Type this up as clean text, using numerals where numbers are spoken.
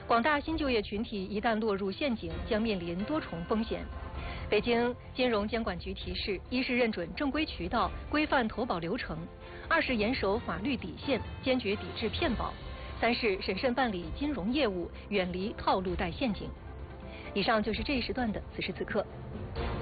广大新就业群体一旦落入陷阱，将面临多重风险。北京金融监管局提示：一是认准正规渠道，规范投保流程；二是严守法律底线，坚决抵制骗保；三是审慎办理金融业务，远离套路贷陷阱。以上就是这一时段的此时此刻。